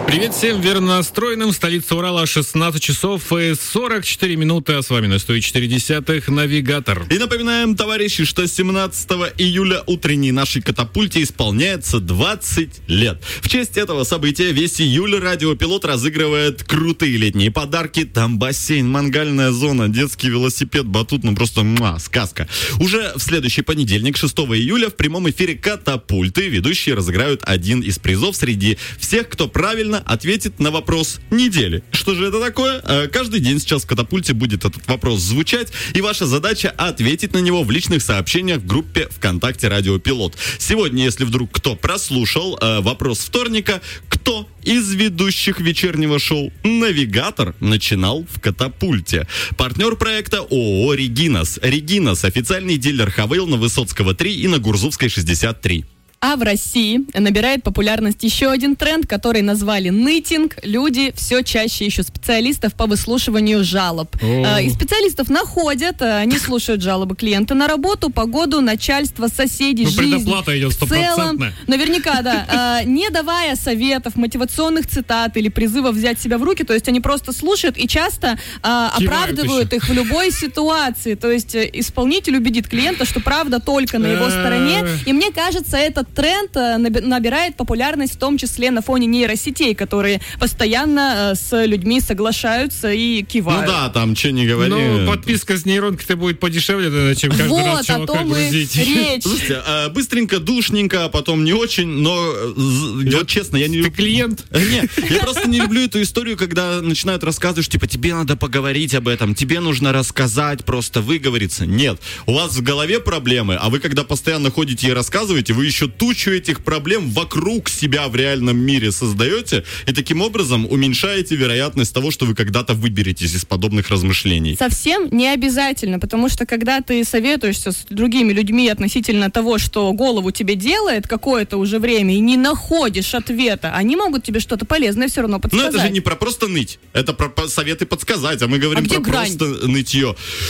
Привет всем верно настроенным. Столица Урала, 16 часов и 44 минуты. А с вами на 104.10 «Навигатор». И напоминаем, товарищи, что 17 июля утренней нашей катапульте исполняется 20 лет. В честь этого события весь июль радиопилот разыгрывает крутые летние подарки. Там бассейн, мангальная зона, детский велосипед, батут, просто сказка. Уже в следующий понедельник, 6 июля, в прямом эфире катапульты ведущие разыграют один из призов среди всех, кто правильно ответит на вопрос недели. Что же это такое? Каждый день сейчас в катапульте будет этот вопрос звучать, и ваша задача ответить на него в личных сообщениях в группе ВКонтакте «Радиопилот». Сегодня, если вдруг кто прослушал вопрос вторника, кто из ведущих вечернего шоу «Навигатор» начинал в катапульте? Партнер проекта ООО «Регинас». «Регинас» — официальный дилер Хавейл на Высоцкого 3 и на Гурзувской 63. А в России набирает популярность еще один тренд, который назвали нытинг. Люди все чаще ищут специалистов по выслушиванию жалоб. И специалистов находят, они слушают жалобы клиента на работу, погоду, начальство, соседей, жизнь. Предоплата идет в целом, 100%. наверняка, да. Не давая советов, мотивационных цитат или призывов взять себя в руки, то есть они просто слушают и часто оправдывают их в любой ситуации. То есть исполнитель убедит клиента, что правда только на его стороне. И мне кажется, этот тренд набирает популярность в том числе на фоне нейросетей, которые постоянно с людьми соглашаются и кивают. Ну да, там что не говори. Ну, подписка с нейронкой-то будет подешевле, чем каждый раз человека грузить. Речь. Слушайте, быстренько, душненько, а потом не очень, но вот честно, я не люблю... Ты клиент? Нет, я просто не люблю эту историю, когда начинают рассказывать, что тебе надо поговорить об этом, тебе нужно рассказать, просто выговориться. Нет, у вас в голове проблемы, а вы когда постоянно ходите и рассказываете, вы еще тучу этих проблем вокруг себя в реальном мире создаете, и таким образом уменьшаете вероятность того, что вы когда-то выберетесь из подобных размышлений. Совсем не обязательно, потому что когда ты советуешься с другими людьми относительно того, что голову тебе делает какое-то уже время, и не находишь ответа, они могут тебе что-то полезное все равно подсказать. Но это же не про просто ныть, это про советы подсказать, а мы говорим про грань? просто нытье.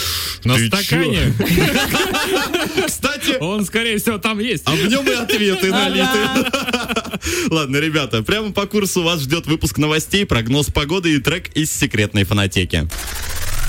На стакане. Кстати, он, скорее всего, там есть. А в нем и ответы налиты. Ладно, ребята, прямо по курсу вас ждет выпуск новостей, прогноз погоды и трек из секретной фонотеки.